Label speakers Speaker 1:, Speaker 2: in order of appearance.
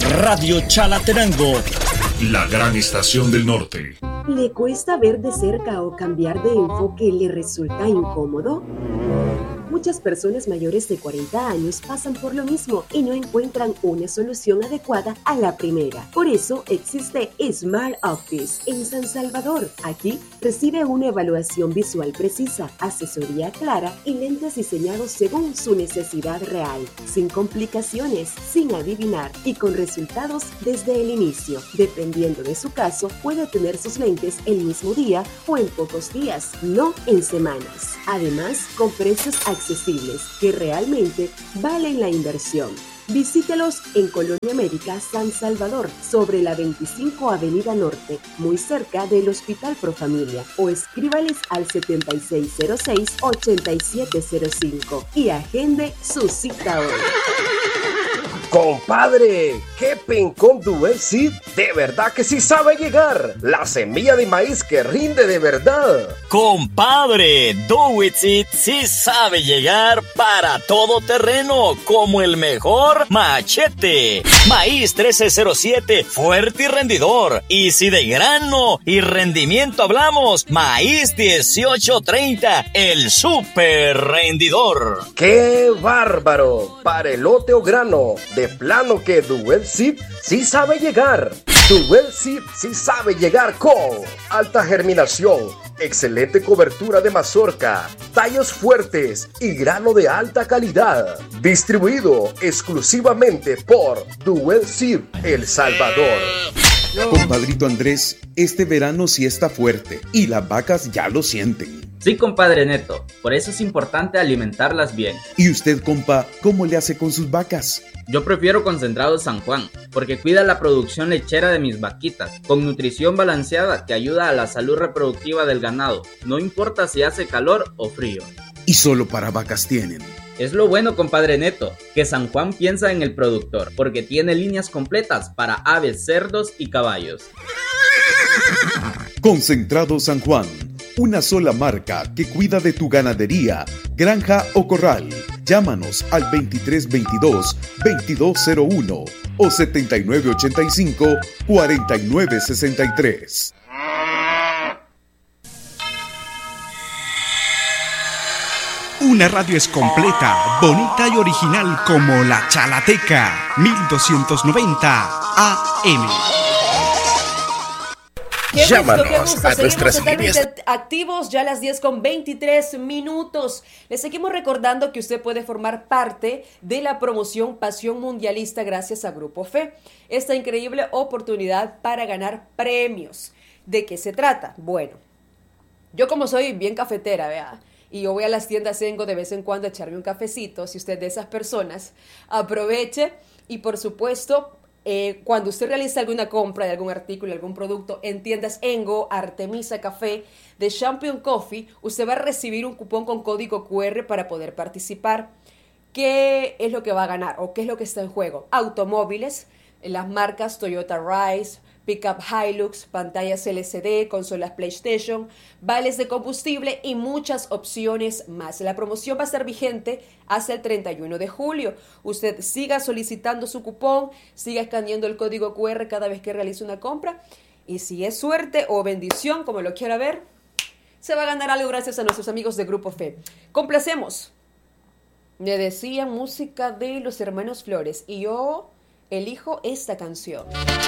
Speaker 1: Radio Chalatenango, la gran estación del norte.
Speaker 2: ¿Le cuesta ver de cerca o cambiar de enfoque le resulta incómodo? Muchas personas mayores de 40 años pasan por lo mismo y no encuentran una solución adecuada a la primera. Por eso existe Smart Office en San Salvador. Aquí recibe una evaluación visual precisa, asesoría clara y lentes diseñados según su necesidad real, sin complicaciones, sin adivinar y con resultados desde el inicio. Dependiendo de su caso, puede tener sus lentes el mismo día o en pocos días, no en semanas. Además, con precios accesibles que realmente valen la inversión. Visítelos en Colonia América, San Salvador, sobre la 25 Avenida Norte, muy cerca del Hospital Profamilia, o escríbales al 7606-8705 y agende su cita hoy.
Speaker 3: Compadre, ¿qué Pencom Dual Seed? De verdad que sí sabe llegar. La semilla de maíz que rinde de verdad.
Speaker 1: Compadre, Dual Seed sí sabe llegar para todo terreno, como el mejor machete. Maíz 1307, fuerte y rendidor. Y si de grano y rendimiento hablamos, maíz 1830, el super rendidor.
Speaker 3: ¡Qué bárbaro! Para elote o grano, de plano que Dual Seed sí sabe llegar. Dual Seed sí sabe llegar con alta germinación, excelente cobertura de mazorca, tallos fuertes y grano de alta calidad. Distribuido exclusivamente por Dual Seed El Salvador.
Speaker 4: Compadrito Andrés, este verano sí está fuerte y las vacas ya lo sienten.
Speaker 5: Sí, compadre Neto, por eso es importante alimentarlas bien.
Speaker 4: ¿Y usted, compa, cómo le hace con sus vacas?
Speaker 5: Yo prefiero Concentrado San Juan, porque cuida la producción lechera de mis vaquitas, con nutrición balanceada que ayuda a la salud reproductiva del ganado, no importa si hace calor o frío.
Speaker 4: ¿Y solo para vacas tienen?
Speaker 5: Es lo bueno, compadre Neto, que San Juan piensa en el productor, porque tiene líneas completas para aves, cerdos y caballos.
Speaker 4: Concentrado San Juan, una sola marca que cuida de tu ganadería, granja o corral. Llámanos al 2322-2201 o 7985-4963.
Speaker 6: Una radio es completa, bonita y original como La Chalateca, 1290 AM.
Speaker 2: Llámanos qué gusto. A nuestras líneas activos ya a las 10:23. Les seguimos recordando que usted puede formar parte de la promoción Pasión Mundialista gracias a Grupo Fe. Esta increíble oportunidad para ganar premios. ¿De qué se trata? Bueno, yo como soy bien cafetera, ¿vea? Y yo voy a las tiendas Engo de vez en cuando a echarme un cafecito. Si usted es de esas personas, aproveche y por supuesto, cuando usted realiza alguna compra de algún artículo, algún producto en tiendas Engo, Artemisa Café, de Champion Coffee, usted va a recibir un cupón con código QR para poder participar. ¿Qué es lo que va a ganar o qué es lo que está en juego? Automóviles, las marcas Toyota Rise, Pickup Hilux, pantallas LCD, consolas PlayStation, vales de combustible y muchas opciones más. La promoción va a estar vigente hasta el 31 de julio. Usted siga solicitando su cupón, siga escaneando el código QR cada vez que realice una compra y si es suerte o bendición, como lo quiera ver, se va a ganar algo gracias a nuestros amigos de Grupo Fe. Complacemos. Me decían música de los Hermanos Flores y yo elijo esta canción.